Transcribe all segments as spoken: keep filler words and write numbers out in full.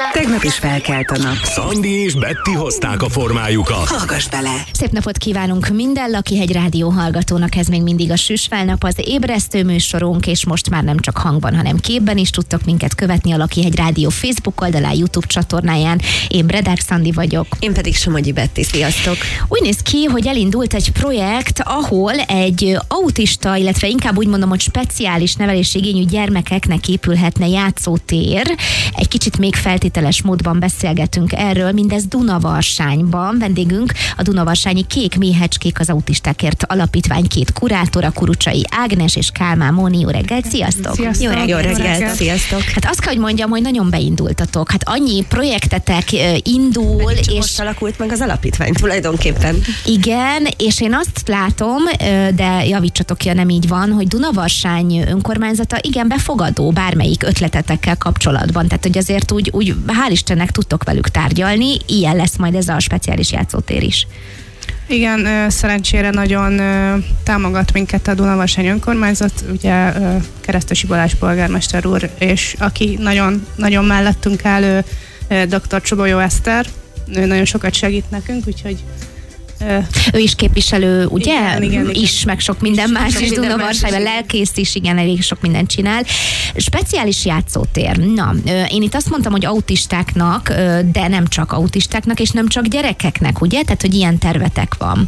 Tegnap is felkelt a nap. Szandi és Betty hozták a formájukat. Hallgass bele! Szép napot kívánunk minden Lakihegy Rádió hallgatónak, ez még mindig a Süsfelnap, az ébresztő műsorunk, és most már nem csak hangban, hanem képben is tudtok minket követni a Lakihegy Rádió Facebook oldalán, YouTube csatornáján. Én Bredák Szandi vagyok. Én pedig Somogyi Betty, sziasztok! Úgy néz ki, hogy elindult egy projekt, ahol egy autista, illetve inkább úgy mondom, hogy speciális nevelésigényű gyermekeknek épülhetne játszótér. Egy kicsit még feltételes módban beszélgetünk erről, mindez Dunavarsányban. Vendégünk a Dunavarsányi Kék Méhecskék az Autistákért Alapítvány két kurátora, Kurucsai Ágnes és Kálmán Móni. Jó reggelt, sziasztok! Sziasztok. Jó reggelt, Jó reggelt, sziasztok. sziasztok! Hát azt kell, hogy mondjam, hogy nagyon beindultatok. Hát annyi projektetek indul, és... és... most alakult meg az alapítvány tulajdonképpen. Igen, és én azt látom, de javítsatok ki, ha nem így van, hogy Dunavarsány önkormányzata igen befogadó bármelyik ötletetekkel kapcsolatban. Tehát, hogy azért úgy, úgy hál' Istennek tudtok velük tárgyalni, ilyen lesz majd ez a speciális játszótér is. Igen, szerencsére nagyon támogat minket a Dunavarsányi önkormányzat, ugye Keresztesi Balázs polgármester úr, és aki nagyon, nagyon mellettünk áll, doktor Csobolyó Eszter, ő nagyon sokat segít nekünk, úgyhogy ő is képviselő, ugye? Igen, igen, igen. Is, meg sok minden is, más is, Dunavarsályban lelkész is, igen, elég sok mindent csinál. Speciális játszótér. Na, én itt azt mondtam, hogy autistáknak, de nem csak autistáknak, és nem csak gyerekeknek, ugye? Tehát, hogy ilyen tervetek van.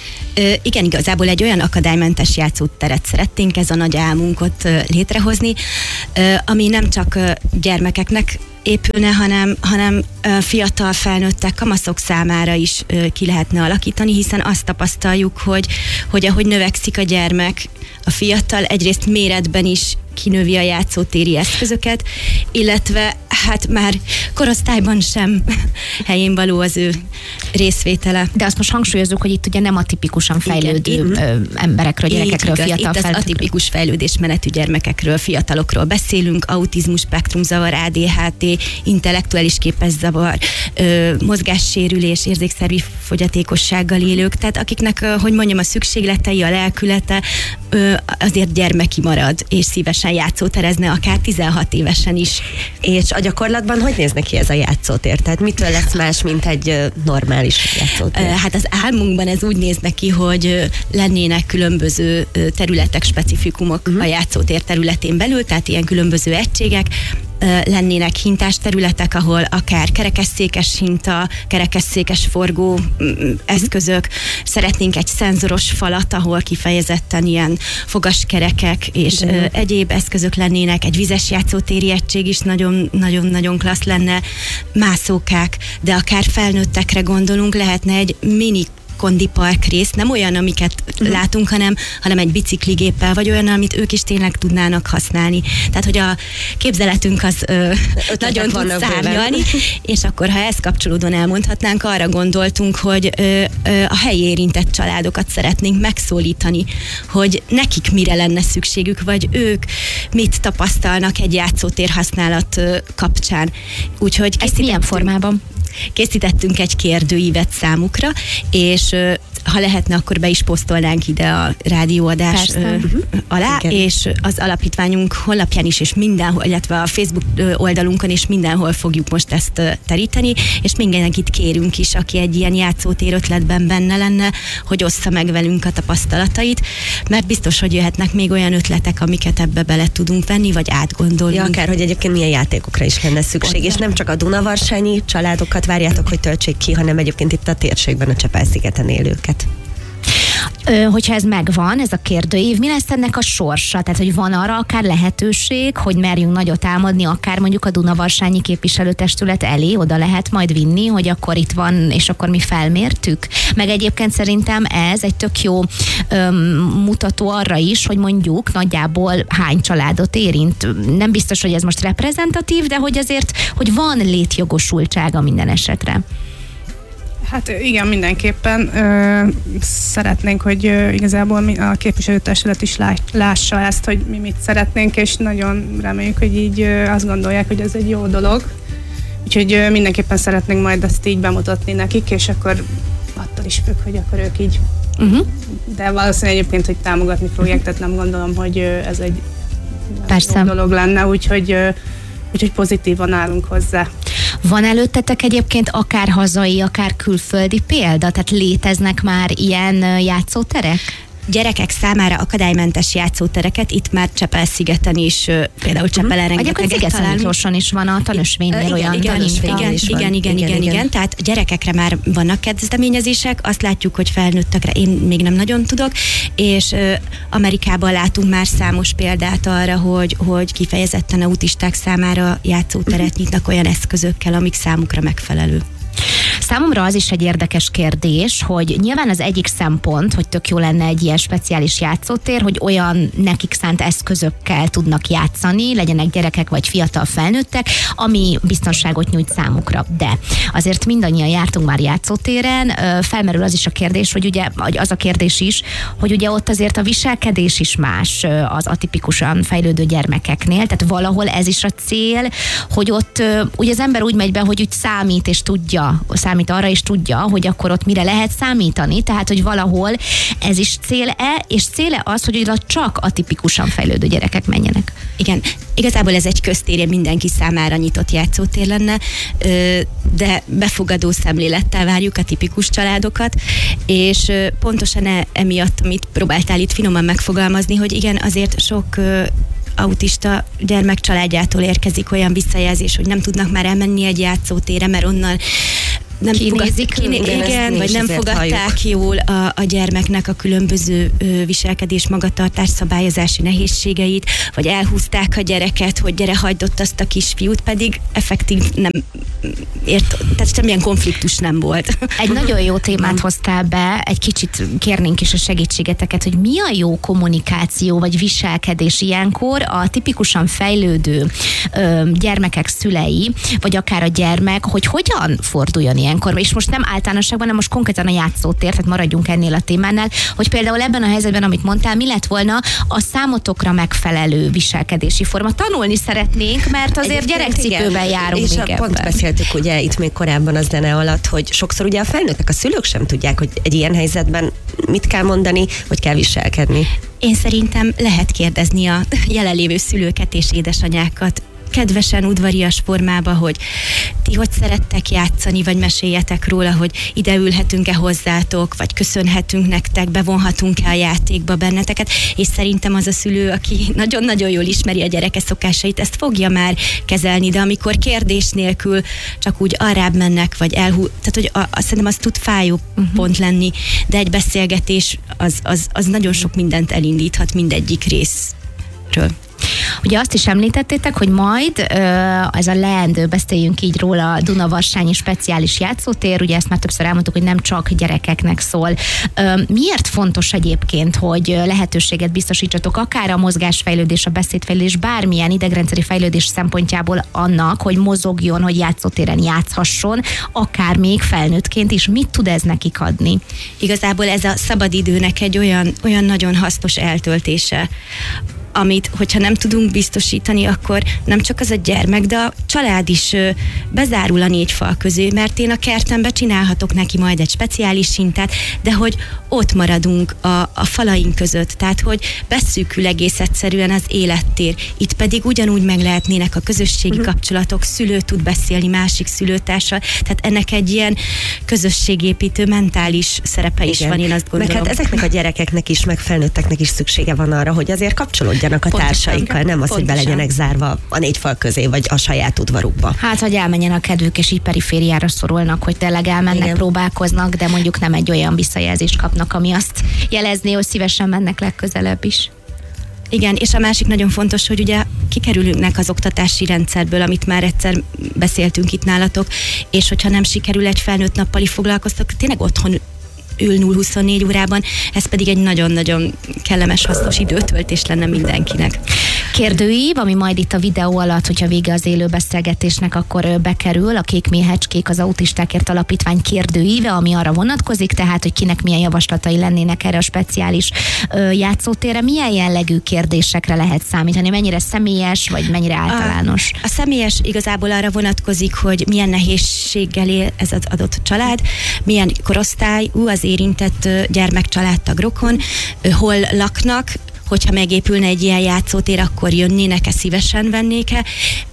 Ö, igen, igazából egy olyan akadálymentes játszóteret szeretnénk, ez a nagy álmunkat ö, létrehozni, ö, ami nem csak ö, gyermekeknek épülne, hanem, hanem ö, fiatal felnőttek, kamaszok számára is ö, ki lehetne alakítani, hiszen azt tapasztaljuk, hogy, hogy ahogy növekszik a gyermek, a fiatal egyrészt méretben is kinövi a játszótéri eszközöket, illetve hát már korosztályban sem helyén való az ő részvétele. De azt most hangsúlyozzuk, hogy itt ugye nem a tipikusan fejlődő igen, emberekről, gyerekekről, igaz, fiatal itt az atipikus fejlődésmenetű gyermekekről, fiatalokról beszélünk, autizmus, spektrumzavar, á dé há té, intellektuális képeszavar, ö, mozgássérülés, érzékszervi fogyatékossággal élők, tehát akiknek, ö, hogy mondjam, a szükségletei, a lelkülete ö, azért gyermeki marad, és szívesen játszóterezne, akár tizenhat évesen is. És a gyakorlatban hogy néz neki ez a játszótér? Tehát mitől lesz más, mint egy normális játszótér? Hát az álmunkban ez úgy néz neki, hogy lennének különböző területek, specifikumok uh-huh. a játszótér területén belül, tehát ilyen különböző egységek, lennének hintás területek, ahol akár kerekesszékes hinta, kerekesszékes forgó eszközök, szeretnénk egy szenzoros falat, ahol kifejezetten ilyen fogaskerekek és uh, egyéb eszközök lennének, egy vizes játszótéri egység is nagyon-nagyon klassz lenne, mászókák, de akár felnőttekre gondolunk, lehetne egy mini kondipark rész, nem olyan, amiket uh-huh. látunk, hanem, hanem egy bicikligéppel, vagy olyan, amit ők is tényleg tudnának használni. Tehát, hogy a képzeletünk az ö, nagyon tud szárnyalni, és akkor, ha ezt kapcsolódóan elmondhatnánk, arra gondoltunk, hogy ö, ö, a helyi érintett családokat szeretnénk megszólítani, hogy nekik mire lenne szükségük, vagy ők mit tapasztalnak egy játszótér használat ö, kapcsán. Úgyhogy ezt milyen formában? Készítettünk egy kérdőívet számukra, és ha lehetne, akkor be is posztolnánk ide a rádióadás ö, alá, igen. És az alapítványunk honlapján is, és mindenhol, illetve a Facebook oldalunkon is mindenhol fogjuk most ezt teríteni, és mindenkit kérünk is, aki egy ilyen játszótér ötletben benne lenne, hogy ossza meg velünk a tapasztalatait, mert biztos, hogy jöhetnek még olyan ötletek, amiket ebbe bele tudunk venni, vagy átgondolunk. Ja, akár, hogy egyébként milyen játékokra is lenne szükség, Pont. És nem csak a Dunavarsányi családokat várjátok, hogy töltsék ki, hanem egyébként itt a térségben a Csepel-szigeten élőket. Ö, hogyha ez megvan, ez a kérdőív, mi lesz ennek a sorsa? Tehát, hogy van arra akár lehetőség, hogy merjünk nagyot álmodni, akár mondjuk a Dunavarsányi képviselőtestület elé, oda lehet majd vinni, hogy akkor itt van, és akkor mi felmértük. Meg egyébként szerintem ez egy tök jó öm, mutató arra is, hogy mondjuk nagyjából hány családot érint. Nem biztos, hogy ez most reprezentatív, de hogy azért, hogy van létjogosultsága minden esetre. Hát igen, mindenképpen ö, szeretnénk, hogy ö, igazából mi, a képviselőtestület is lá, lássa ezt, hogy mi mit szeretnénk, és nagyon reméljük, hogy így ö, azt gondolják, hogy ez egy jó dolog. Úgyhogy ö, mindenképpen szeretnénk majd ezt így bemutatni nekik, és akkor attól is függ, hogy akkor ők így. Uh-huh. De valószínűleg egyébként, hogy támogatni fogják, tehát nem gondolom, hogy ö, ez egy jó dolog lenne, úgyhogy, ö, úgyhogy pozitívan állunk hozzá. Van előttetek egyébként akár hazai, akár külföldi példa? Tehát léteznek már ilyen játszóterek? Gyerekek számára akadálymentes játszótereket itt már Csepel-szigeten is, például Csepelen rengeteget Egyébként találunk. Sziget-Szentmiklóson is van a tanösvénynél olyan igen, tanösvény. igen, is van. igen, igen, igen, igen, igen. Tehát a gyerekekre már vannak kezdeményezések, azt látjuk, hogy felnőttekre én még nem nagyon tudok, és ö, Amerikában látunk már számos példát arra, hogy, hogy kifejezetten autisták számára játszóteret nyitnak olyan eszközökkel, amik számukra megfelelő. Számomra az is egy érdekes kérdés, hogy nyilván az egyik szempont, hogy tök jó lenne egy ilyen speciális játszótér, hogy olyan nekik szánt eszközökkel tudnak játszani, legyenek gyerekek vagy fiatal felnőttek, ami biztonságot nyújt számukra. De azért mindannyian jártunk már játszótéren, felmerül az is a kérdés, hogy ugye az a kérdés is, hogy ugye ott azért a viselkedés is más az atipikusan fejlődő gyermekeknél, tehát valahol ez is a cél, hogy ott ugye az ember úgy megy be, hogy úgy számít és tudja, számít arra is tudja, hogy akkor ott mire lehet számítani, tehát hogy valahol ez is cél-e, és cél-e az, hogy oda csak atipikusan fejlődő gyerekek menjenek. Igen, igazából ez egy köztér, mindenki számára nyitott játszótér lenne, de befogadó szemlélettel várjuk a tipikus családokat, és pontosan e, emiatt, amit próbáltál itt finoman megfogalmazni, hogy igen, azért sok autista gyermek családjától érkezik olyan visszajelzés, hogy nem tudnak már elmenni egy játszótérre, mert onnan nem Kinézik, fogad, kiné, igen, igen, vagy nem fogadták halljuk. jól a, a gyermeknek a különböző ö, viselkedés, magatartás, szabályozási nehézségeit, vagy elhúzták a gyereket, hogy gyere, hagyd ott azt a kisfiút, pedig effektív nem ért, tehát semmilyen konfliktus nem volt. Egy nagyon jó témát hoztál be, egy kicsit kérnénk is a segítségeteket, hogy mi a jó kommunikáció vagy viselkedés ilyenkor a tipikusan fejlődő ö, gyermekek szülei, vagy akár a gyermek, hogy hogyan forduljon ilyen ilyenkor, és most nem általánosságban, hanem most konkrétan a játszótér, tehát maradjunk ennél a témánál, hogy például ebben a helyzetben, amit mondtál, mi lett volna a számotokra megfelelő viselkedési forma. Tanulni szeretnénk, mert azért gyerekcipőben járunk és még a, pont ebben. beszéltük ugye itt még korábban a zene alatt, hogy sokszor ugye a felnőttek, a szülők sem tudják, hogy egy ilyen helyzetben mit kell mondani, hogy kell viselkedni. Én szerintem lehet kérdezni a jelenlévő szülőket és édesanyákat, kedvesen, udvarias formába, hogy ti hogy szerettek játszani, vagy meséljetek róla, hogy ide ülhetünk-e hozzátok, vagy köszönhetünk nektek, bevonhatunk-e a játékba benneteket, és szerintem az a szülő, aki nagyon-nagyon jól ismeri a gyereke szokásait, ezt fogja már kezelni, de amikor kérdés nélkül csak úgy arrább mennek, vagy elhú... Tehát, hogy a, a, szerintem az tud fájó uh-huh. pont lenni, de egy beszélgetés az, az, az nagyon sok mindent elindíthat mindegyik részről. Ugye azt is említettétek, hogy majd ez a leendő, beszéljünk így róla, a Dunavarsányi speciális játszótér, ugye ezt már többször elmondtuk, hogy nem csak gyerekeknek szól. Miért fontos egyébként, hogy lehetőséget biztosítsatok akár a mozgásfejlődés, a beszédfejlődés, bármilyen idegrendszeri fejlődés szempontjából annak, hogy mozogjon, hogy játszótéren játszhasson, akár még felnőttként is. Mit tud ez nekik adni? Igazából ez a szabadidőnek egy olyan, olyan nagyon hasznos eltöltése, amit, hogyha nem tudunk biztosítani, akkor nem csak az a gyermek, de a család is bezárul a négy fal közé, mert én a kertembe csinálhatok neki majd egy speciális sintát, de hogy ott maradunk a, a falaink között, tehát hogy beszűkül egész egyszerűen az élettér. Itt pedig ugyanúgy meg lehetnének a közösségi uh-huh. kapcsolatok, szülő tud beszélni másik szülőtársal, tehát ennek egy ilyen közösségépítő mentális szerepe is van, én azt gondolom. Meg hát ezeknek a gyerekeknek is, meg felnőtteknek is szüksége van arra, hogy azért kapcsolódjanak a pontosan, társaikkal, nem az, pontosan. Hogy be legyenek zárva a négy fal közé, vagy a saját udvarukba. Hát, hogy elmenjen a kedvük, és így perifériára szorulnak, hogy tényleg elmennek, igen. próbálkoznak, de mondjuk nem egy olyan visszajelzést kapnak, ami azt jelezné, hogy szívesen mennek legközelebb is. Igen, és a másik nagyon fontos, hogy ugye kikerülünk az oktatási rendszerből, amit már egyszer beszéltünk itt nálatok, és hogyha nem sikerül egy felnőtt nappali foglalkoztak, tényleg otthon ül nulla huszonnégy órában, ez pedig egy nagyon-nagyon kellemes, hasznos időtöltés lenne mindenkinek. Kérdőív, ami majd itt a videó alatt, hogyha vége az élő beszélgetésnek, akkor bekerül a Kék Méhecskék, az Autistákért Alapítvány kérdőíve, ami arra vonatkozik, tehát, hogy kinek milyen javaslatai lennének erre a speciális ö, játszótérre. Milyen jellegű kérdésekre lehet számítani? Mennyire személyes, vagy mennyire általános? A, a személyes igazából arra vonatkozik, hogy milyen nehézséggel él ez az adott család, milyen korosztályú az érintett gyermek, családtag, rokon, hol laknak, hogyha megépülne egy ilyen játszótér, akkor jönnének-e, szívesen vennék-e.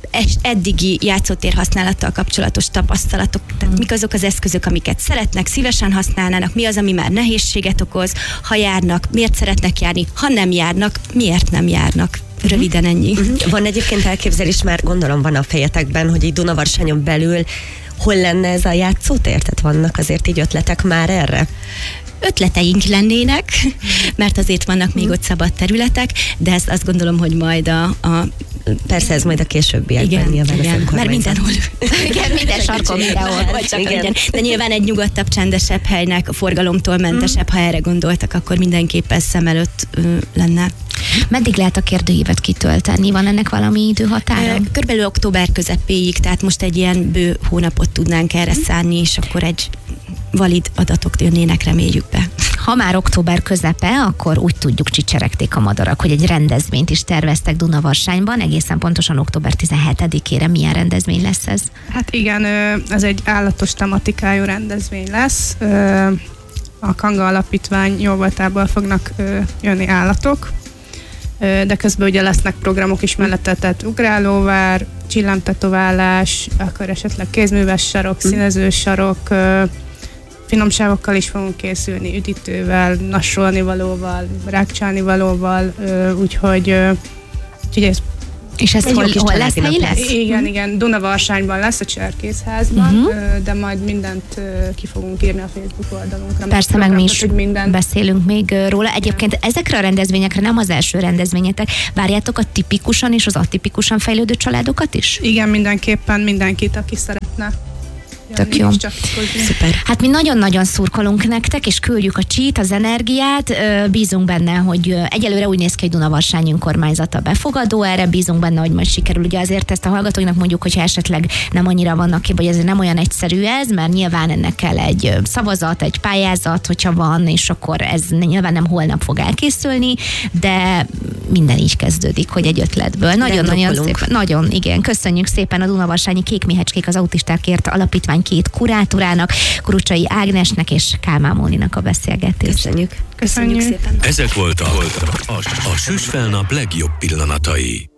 eddigi játszótér használattal kapcsolatos tapasztalatok, tehát mik azok az eszközök, amiket szeretnek, szívesen használnának, mi az, ami már nehézséget okoz, ha járnak, miért szeretnek járni, ha nem járnak, miért nem járnak. Röviden ennyi. Uh-huh. Van egyébként elképzelés, már gondolom van a fejetekben, hogy így Dunavarsanyon belül hol lenne ez a játszótér? Tehát vannak azért így ötletek már erre? Ötleteink lennének, mert azért vannak még ott szabad területek, de ezt azt gondolom, hogy majd a... a Persze ez majd a későbbiekben igen, nyilván igen, mert mindenhol. Igen, minden sarkon mindenhol. Vagy csak igen. De nyilván egy nyugodtabb, csendesebb helynek, a forgalomtól mentesebb, ha erre gondoltak, akkor mindenképpen szem előtt ö, lenne. Meddig lehet a kérdőívet kitölteni? Van ennek valami időhatára? Körülbelül október közepéig, tehát most egy ilyen bő hónapot tudnánk erre szánni, és akkor egy valid adatok jönnének, reméljük be. Ha már október közepe, akkor úgy tudjuk, csicseregték a madarak, hogy egy rendezvényt is terveztek Dunavarsányban, egészen pontosan október tizenhetedikére. Milyen rendezvény lesz ez? Hát igen, ez egy állatos tematikájú rendezvény lesz. A Kanga Alapítvány jóvoltából fognak jönni állatok, de közben ugye lesznek programok is mellette, tehát ugrálóvár, csillámtetoválás, akkor esetleg kézműves sarok, színezős sarok, finomságokkal is fogunk készülni, üdítővel, nassolni valóval, rákcsálni valóval, úgyhogy, úgyhogy ez és ez hol, hol lesz, helyi lesz? Igen, igen, Dunavarsányban lesz, a Cserkészházban, uh-huh. de majd mindent ki fogunk írni a Facebook oldalunkra. Persze, meg mi is minden... beszélünk még róla. Egyébként ezekre a rendezvényekre nem az első rendezvényetek. Várjátok a tipikusan és az atipikusan fejlődő családokat is? Igen, mindenképpen mindenkit, aki szeretne. Tök jó. Szuper. Hát mi nagyon-nagyon szurkolunk nektek, és küldjük a csít, az energiát. Bízunk benne, hogy egyelőre úgy néz ki, hogy Dunavarsányi önkormányzata befogadó erre, bízunk benne, hogy majd sikerül. Ugye azért ezt a hallgatóinak mondjuk, hogyha esetleg nem annyira vannak ki, hogy ez nem olyan egyszerű ez, mert nyilván ennek kell egy szavazat, egy pályázat, hogyha van, és akkor ez nyilván nem holnap fog elkészülni, de minden így kezdődik, hogy egy ötletből. Nagyon-nagyon szépen. Nagyon, igen. Köszönjük szépen a Dunavarsányi Kék Mihecskék az Autistákért Alapítvány két kurátorának, Kurucsai Ágnesnek és Kálmán Móninak a beszélgetést. Köszönjük. Köszönjük szépen. Ezek voltak a, a, a Süsfelnap legjobb pillanatai.